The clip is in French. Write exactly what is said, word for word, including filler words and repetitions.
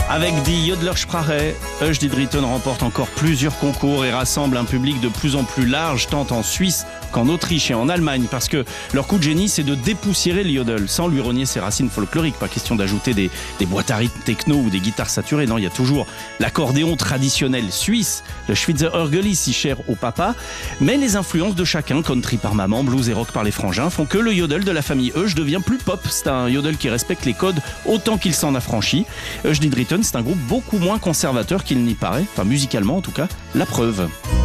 Avec Die Jodlersprache, Euch die Dritten remporte encore plusieurs concours et rassemble un public de plus en plus large, tant en Suisse qu'en Autriche et en Allemagne, parce que leur coup de génie, c'est de dépoussiérer le yodel, sans lui renier ses racines folkloriques. Pas question d'ajouter des, des boîtes à rythme techno ou des guitares saturées, non, il y a toujours l'accordéon traditionnel suisse, le Schweizer Orgeli, si cher au papa, mais les influences de chacun, country par maman, blues et rock par les frangins, font que le yodel de la famille Euch devient plus pop. C'est un yodel qui respecte les codes autant qu'il s'en affranchit. Euch die Dritten, c'est un groupe beaucoup moins conservateur qu'il n'y paraît, enfin musicalement en tout cas, la preuve.